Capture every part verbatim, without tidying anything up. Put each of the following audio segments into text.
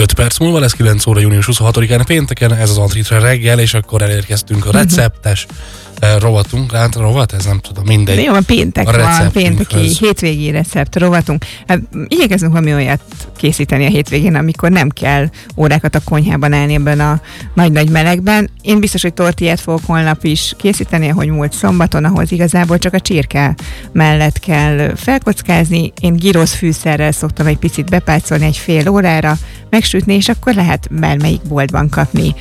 öt perc múlva lesz kilenc óra június huszonhatodikán pénteken, ez az Antritre reggel, és akkor elérkeztünk a receptes uh-huh. rovatunk, hát rovat, ez nem tudom, mindegy. Jó, a péntek a van, pénteki hétvégi recept rovatunk. Hát igyekezünk valami olyat készíteni a hétvégén, amikor nem kell órákat a konyhában állni ebben a nagy-nagy melegben. Én biztos, hogy tortillát fogok holnap is készíteni, ahogy múlt szombaton, ahhoz igazából csak a csirke mellett kell felkockázni. Én gyrosz fűszerrel szoktam egy picit bepácolni egy fél órára, megsütni, és akkor lehet bármelyik boltban kapni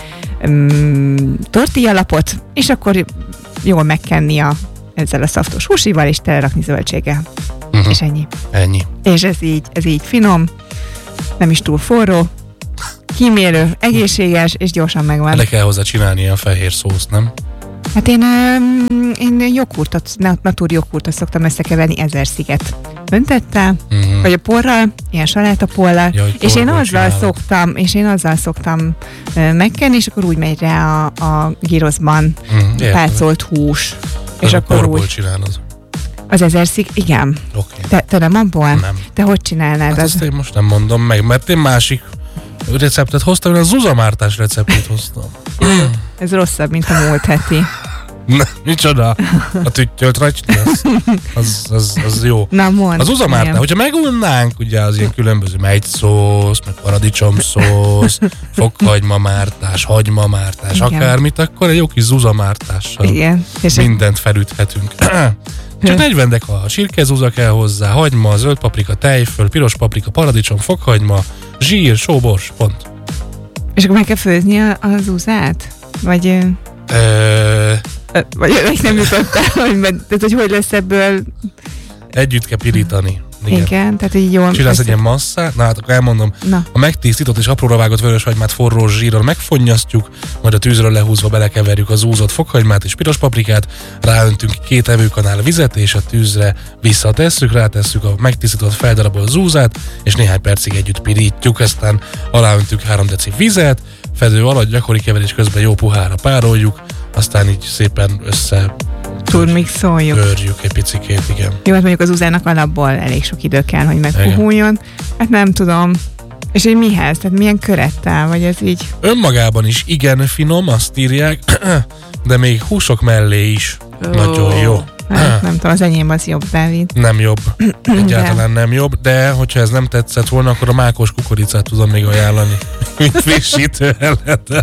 um, tortillalapot, és akkor jól megkenni a, ezzel a szaftos húsival, és telerakni zöldséggel. Uh-huh. És ennyi. Ennyi. És ez így, ez így finom, nem is túl forró, kímélő, egészséges, és gyorsan megvan. Le kell hozzá csinálni a fehér szószt, nem? Hát én, én joghurtot, natúr joghurtot szoktam összekeverni ezer sziget öntettel, uh-huh. vagy a porral, ilyen salátaporral, ja, és én azzal csinálod. szoktam, és én azzal szoktam megkenni, és akkor úgy megy rá a, a gyroszban uh-huh. pácolt hús. De és akkor porból úgy csinálod. Az ezer szik, igen. Okay. Te, te nem abból? Nem. Te hogy csinálnád? Hát az? Azt én most nem mondom meg, mert én másik receptet hoztam, én a zuzamártás receptét hoztam. Ez rosszabb, mint a múlt heti. Na, micsoda? A tüttyölt racsni, az, az, az, az jó. Na mondd. Az uzamártás, hogyha megunnánk ugye az ilyen különböző megyszósz, meg paradicsomszósz, fokhagymamártás, hagymamártás, igen. akármit, akkor egy jó kis zuzamártással igen. mindent felüthetünk. Csak negyven deka sirkezuza kell hozzá, hagyma, zöld paprika, tejföl, piros paprika, paradicsom, fokhagyma, zsír, só, bors, pont. És akkor meg kell főzni a, a zuzát? Vagy... Ö... Vagy nem jutottál, hogy, tehát, hogy hogy lesz ebből... Együtt kell pirítani. Igen, igen, tehát így jól... Csinálsz egy ilyen masszát, na hát akkor elmondom, na. A megtisztított és apróra vágott vöröshagymát forró zsírral megfonnyasztjuk, majd a tűzről lehúzva belekeverjük a zúzott fokhagymát és piros paprikát, ráöntünk két evőkanál vizet, és a tűzre visszatesszük, rátesszük a megtisztított feldarabolt zúzát, és néhány percig együtt pirítjuk, aztán aláöntünk három deci vizet, fedő alatt gyakori keverés közben jó puhára pároljuk, aztán így szépen össze turmixoljuk. Törjük egy picikét, igen. Jó, hát mondjuk az uzának alapból elég sok idő kell, hogy megpuhuljon. Hát nem tudom. És egy mihez? Tehát milyen körettel? Vagy ez így? Önmagában is igen finom, azt írják, de még húsok mellé is oh. nagyon jó. Hát, nem tudom, az enyém az jobb, Dávid. Nem jobb. Egyáltalán nem jobb, de hogyha ez nem tetszett volna, akkor a mákos kukoricát tudom még ajánlani. Mint frissítő elletel.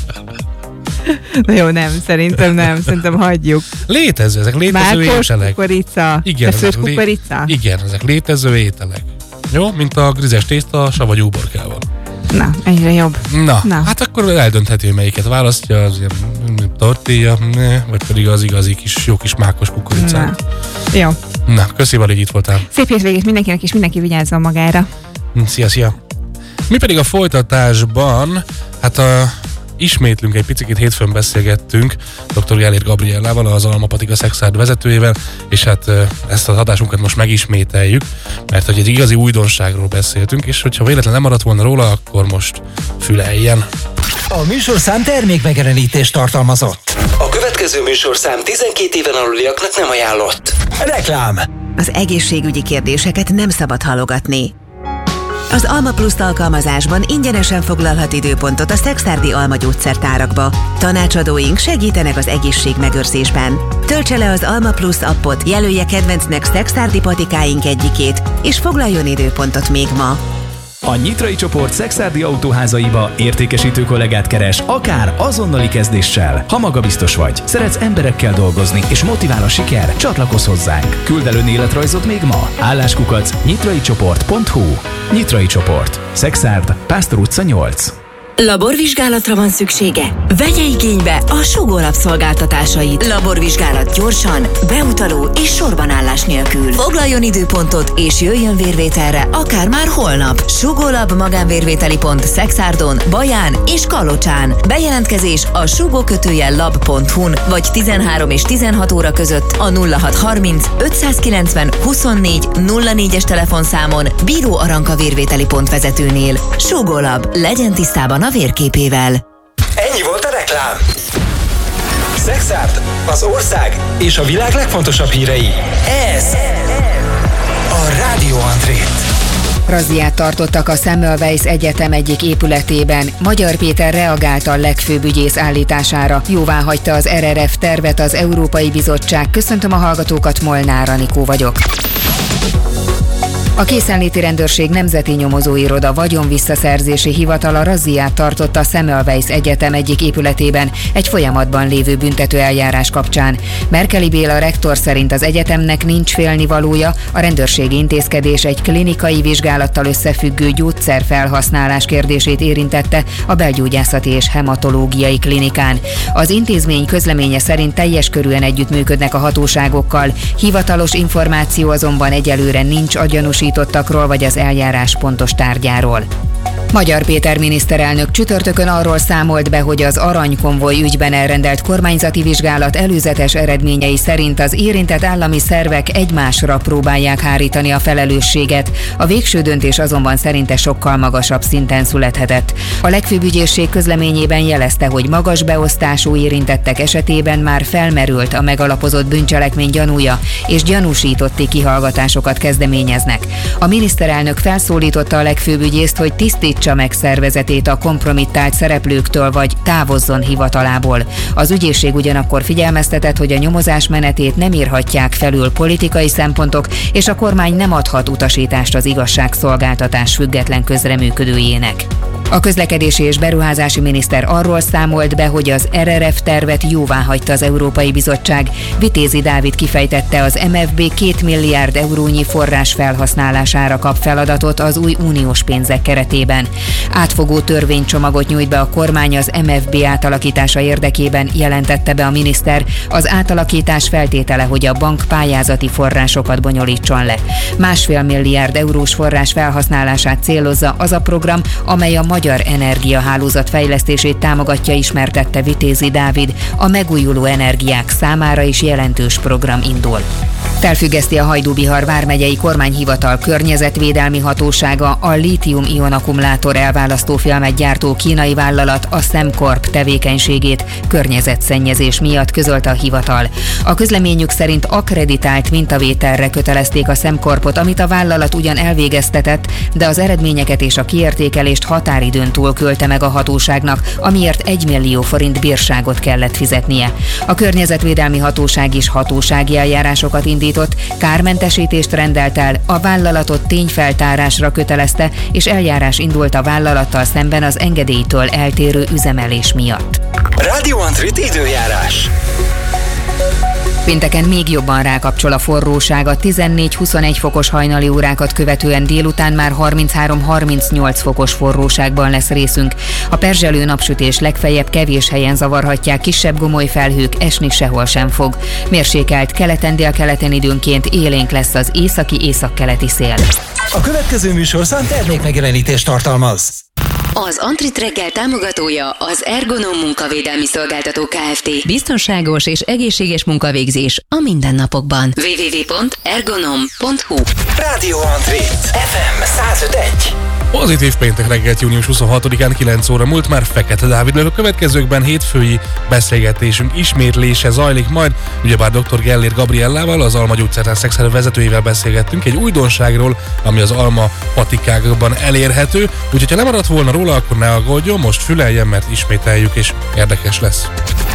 Na jó, nem, szerintem nem, szerintem hagyjuk. Létező, ezek létező mákos ételek. Kukorica. Igen, de főtt kukorica? Lé... Igen, ezek létező ételek. Jó, mint a grizes tészta savanyú uborkával. Na, egyre jobb. Na, Na, hát akkor eldöntheti, hogy melyiket választja, az ilyen tortilla, vagy pedig az igazi kis, jó kis mákos kukoricát. Na. Jó. Na, köszi, Vali, hogy itt voltál. Szép hétvégét mindenkinek, és mindenki vigyázzon magára. Szia, szia. Mi pedig a folytatásban, hát a ismétlünk egy picit, hétfőn beszélgettünk dr. Gellért Gabriellával, az Alma Patika Szexárd vezetőjével, és hát ezt az adásunkat most megismételjük, mert hogy egy igazi újdonságról beszéltünk, és hogyha véletlenül nem maradt volna róla, akkor most füleljen. A műsorszám termékmegjelenítést tartalmazott. A következő műsorszám tizenkét éven aluliaknak nem ajánlott. Reklám. Az egészségügyi kérdéseket nem szabad halogatni. Az Alma Plus alkalmazásban ingyenesen foglalhat időpontot a Szexárdi Alma gyógyszertárakba. Tanácsadóink segítenek az egészségmegőrzésben. Töltse le az Alma Plus appot, jelölje kedvencnek szexárdi patikáink egyikét, és foglaljon időpontot még ma. A Nyitrai csoport Szexárdi autóházaiba értékesítő kollégát keres, akár azonnali kezdéssel. Ha magabiztos vagy, szeretsz emberekkel dolgozni és motivál a siker, csatlakozz hozzánk. Küld el önéletrajzot még ma. Álláskukac nyitraicsoport pont hu. Nyitrai csoport. Szexárd, Pásztor utca nyolc. Laborvizsgálatra van szüksége? Vegye igénybe a Sugó Lab szolgáltatásait. Laborvizsgálat gyorsan, beutaló és sorbanállás nélkül. Foglaljon időpontot és jöjjön vérvételre, akár már holnap. Sugó Lab magánvérvételi pont Szexárdon, Baján és Kalocsán. Bejelentkezés a sugó kötőjel lab pont hu-n vagy tizenhárom és tizenhat óra között a nulla hat harminc ötszázkilencven huszonnégy nulla négyes telefonszámon Bíró Aranka vérvételi pont vezetőnél. Sugó Lab, legyen tisztában a vérképével. Ennyi volt a reklám. Szexárd, az ország és a világ legfontosabb hírei. Ez a Rádió Antrét. Razziát tartottak a Semmelweis Egyetem egyik épületében. Magyar Péter reagált a legfőbb ügyész állítására. Jóváhagyta az er er ef tervet az Európai Bizottság. Köszöntöm a hallgatókat, Molnár Anikó vagyok. A Készenléti Rendőrség Nemzeti Nyomozóiroda vagyonvisszaszerzési hivatala razziát tartott a Semmelweis Egyetem egyik épületében egy folyamatban lévő büntető eljárás kapcsán. Merkeli Béla rektor szerint az egyetemnek nincs félnivalója, a rendőrségi intézkedés egy klinikai vizsgálattal összefüggő gyógyszerfelhasználás kérdését érintette a belgyógyászati és hematológiai klinikán. Az intézmény közleménye szerint teljes körűen együttműködnek a hatóságokkal, hivatalos információ azonban egyelőre nincs a gyanúsítottakról vagy az eljárás pontos tárgyáról. Magyar Péter miniszterelnök csütörtökön arról számolt be, hogy az aranykonvoj ügyben elrendelt kormányzati vizsgálat előzetes eredményei szerint az érintett állami szervek egymásra próbálják hárítani a felelősséget. A végső döntés azonban szerinte sokkal magasabb szinten születhetett. A legfőbb ügyészség közleményében jelezte, hogy magas beosztású érintettek esetében már felmerült a megalapozott bűncselekmény gyanúja, és gyanúsítotti kihallgatásokat kezdeményeznek. A miniszterelnök felszólította a legfőbb ügyészt, hogy tisztítsa meg szervezetét a kompromittált szereplőktől, vagy távozzon hivatalából. Az ügyészség ugyanakkor figyelmeztetett, hogy a nyomozás menetét nem írhatják felül politikai szempontok, és a kormány nem adhat utasítást az igazságszolgáltatás független közreműködőjének. A közlekedési és beruházási miniszter arról számolt be, hogy az er er ef tervet jóváhagyta az Európai Bizottság. Vitézi Dávid kifejtette, az em ef bé két milliárd eurónyi forrás felhasználására kap feladatot az új uniós pénzek keretében. Átfogó törvénycsomagot nyújt be a kormány az em ef bé átalakítása érdekében, jelentette be a miniszter. Az átalakítás feltétele, hogy a bank pályázati forrásokat bonyolítson le. Másfél milliárd eurós forrás felhasználását célozza az a program, amely a magyar energiahálózat fejlesztését támogatja, ismertette Vitézi Dávid. A megújuló energiák számára is jelentős program indul. Felfüggeszti a Hajdú-Bihar vármegyei kormányhivatal környezetvédelmi hatósága a lítium-ion akkumulátor elválasztófilmet gyártó kínai vállalat, a Semcorp tevékenységét környezetszennyezés miatt, közölte a hivatal. A közleményük szerint akkreditált mintavételre kötelezték a Semcorpot, amit a vállalat ugyan elvégeztetett, de az eredményeket és a kiértékelést határidőn túl küldte meg a hatóságnak, amiért egy millió forint bírságot kellett fizetnie. A környezetvédelmi hatóság is hatósági eljárásokat indított, kármentesítést rendelt el, a vállalatot tényfeltárásra kötelezte, és eljárás indult a vállalattal szemben az engedélytől eltérő üzemelés miatt. Radio Antrit időjárás. Pénteken még jobban rákapcsol a forróság, a tizennégy-huszonegy fokos hajnali órákat követően délután már harminchárom-harmincnyolc fokos forróságban lesz részünk. A perzselő napsütés legfeljebb kevés helyen zavarhatják, kisebb gomoly felhők, esni sehol sem fog. Mérsékelt keleten-délkeleten időnként élénk lesz az északi-északkeleti szél. A következő műsorszám termékmegjelenítést tartalmaz. Az Antrit reggel támogatója az Ergonom munkavédelmi szolgáltató Kft. Biztonságos és egészséges munkavégzés a mindennapokban. double-u double-u double-u pont ergonom pont hu Radio Antrit ef em száz öt egy. Pozitív péntek reggelt június huszonhatodikán kilenc óra múlt, már Fekete Dávidról. A következőkben hétfői beszélgetésünk ismétlése zajlik majd. Ugyebár doktor Gellér Gabriellával, az Alma Gyógyszertár Szexárd vezetőjével beszélgettünk egy újdonságról, ami az alma patikákban elérhető. Úgyhogy ha lemaradt volna róla, akkor ne aggódjon, most füleljen, mert ismételjük és érdekes lesz.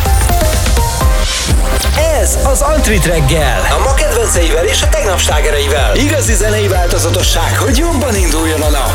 Ez az Antrit reggel, a ma kedvenceivel és a tegnap slágereivel. Igazi zenei változatosság, hogy jobban induljon a nap.